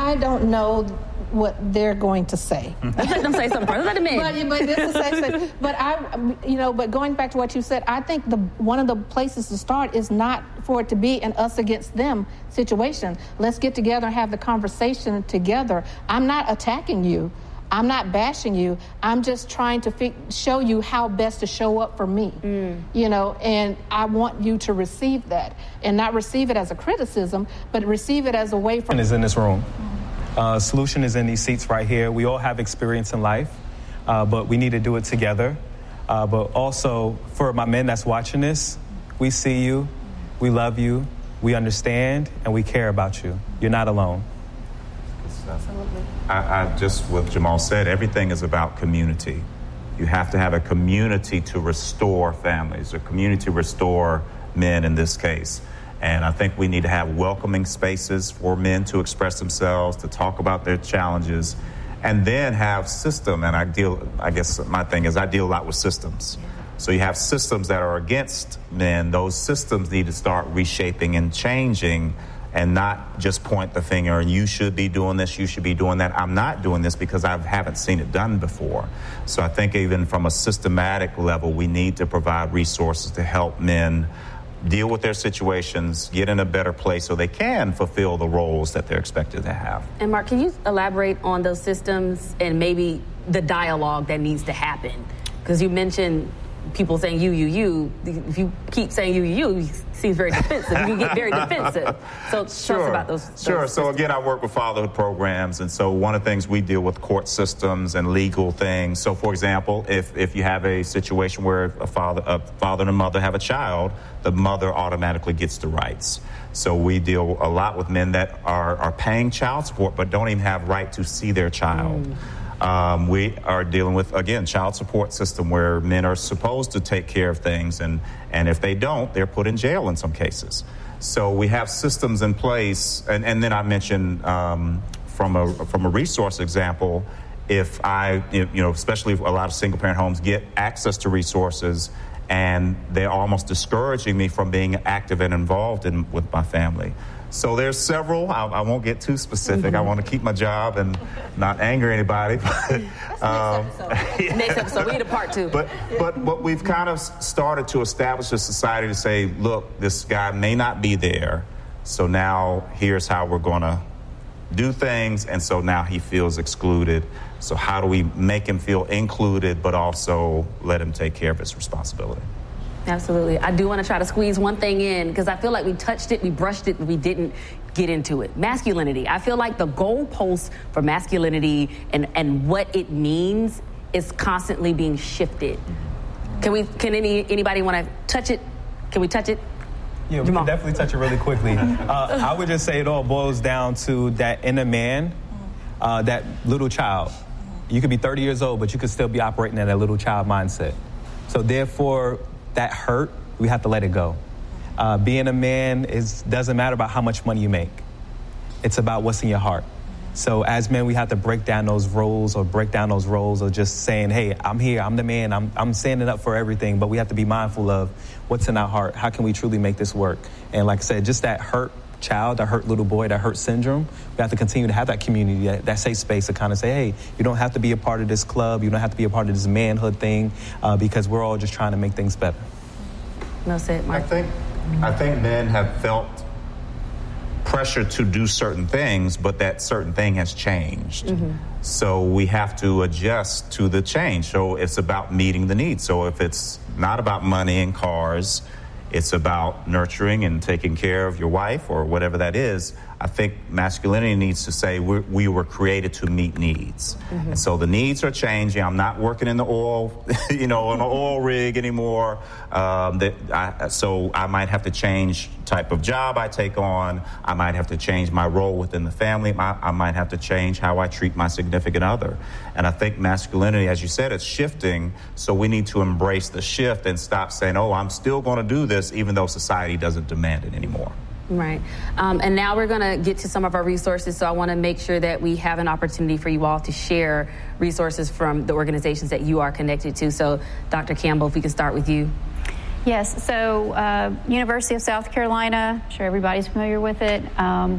I don't know what they're going to say. Let them say something first. Let them in. But this is safe. But going back to what you said, I think one of the places to start is not for it to be an us against them situation. Let's get together and have the conversation together. I'm not attacking you. I'm not bashing you. I'm just trying to show you how best to show up for me, and I want you to receive that and not receive it as a criticism, but receive it as a way for... Is in this room. Solution is in these seats right here. We all have experience in life, but we need to do it together. But also, for my men that's watching this, we see you, we love you, we understand, and we care about you. You're not alone. Absolutely. I just, what Jamal said, everything is about community. You have to have a community to restore families, a community to restore men in this case. And I think we need to have welcoming spaces for men to express themselves, to talk about their challenges, and then have system. And I guess my thing is I deal a lot with systems. So you have systems that are against men. Those systems need to start reshaping and changing, and not just point the finger and you should be doing this, you should be doing that. I'm not doing this because I haven't seen it done before. So I think even from a systematic level, we need to provide resources to help men deal with their situations, get in a better place so they can fulfill the roles that they're expected to have. And Mark, can you elaborate on those systems and maybe the dialogue that needs to happen? Because you mentioned people saying you. If you keep saying you, it seems very defensive. You can get very defensive. So tell us about those. Sure. So again, I work with fatherhood programs, and so one of the things we deal with court systems and legal things. So for example, if you have a situation where a father and a mother have a child, the mother automatically gets the rights. So we deal a lot with men that are paying child support but don't even have right to see their child. We are dealing with, again, child support system where men are supposed to take care of things, and if they don't, they're put in jail in some cases. So we have systems in place, and then I mentioned from a resource example, if especially if a lot of single-parent homes get access to resources, and they're almost discouraging me from being active and involved with my family. So there's several. I won't get too specific. I want to keep my job and not anger anybody. Next episode, we need a part 2. But we've kind of started to establish a society to say, look, this guy may not be there, so now here's how we're going to do things, and so now he feels excluded. So how do we make him feel included, but also let him take care of his responsibility? Absolutely. I do want to try to squeeze one thing in because I feel like we touched it, we brushed it, but we didn't get into it. Masculinity. I feel like the goalpost for masculinity and what it means is constantly being shifted. Can anybody want to touch it? Can we touch it? Yeah, we can definitely touch it really quickly. I would just say it all boils down to that inner man, that little child. You could be 30 years old, but you could still be operating in that little child mindset. So therefore, that hurt, we have to let it go. Being a man doesn't matter about how much money you make. It's about what's in your heart. So as men, we have to break down those roles of just saying, hey, I'm here, I'm the man, I'm standing up for everything, but we have to be mindful of what's in our heart. How can we truly make this work? And like I said, just that hurt child, that hurt little boy, that hurt syndrome, we have to continue to have that community, that safe space to kind of say, hey, you don't have to be a part of this club, you don't have to be a part of this manhood thing, because we're all just trying to make things better. No, say it, Mark. I think men have felt pressure to do certain things, but that certain thing has changed. So we have to adjust to the change. So it's about meeting the needs. So if it's not about money and cars, it's about nurturing and taking care of your wife or whatever that is. I think masculinity needs to say we were created to meet needs. And so the needs are changing. I'm not working in the oil, on an oil rig anymore. So I might have to change type of job I take on. I might have to change my role within the family. I might have to change how I treat my significant other. And I think masculinity, as you said, it's shifting. So we need to embrace the shift and stop saying, oh, I'm still going to do this, even though society doesn't demand it anymore. Right. And now we're going to get to some of our resources. So I want to make sure that we have an opportunity for you all to share resources from the organizations that you are connected to. So Dr. Campbell, if we can start with you. Yes. So University of South Carolina, I'm sure everybody's familiar with it.